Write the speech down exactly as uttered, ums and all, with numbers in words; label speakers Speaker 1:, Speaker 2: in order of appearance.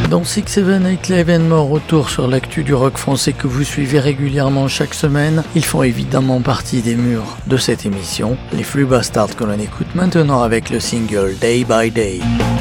Speaker 1: Dans six seven eight, l'événement retour sur l'actu du rock français que vous suivez régulièrement chaque semaine. Ils font évidemment partie des murs de cette émission. Les Flux Bastards que l'on écoute maintenant avec le single Day by Day.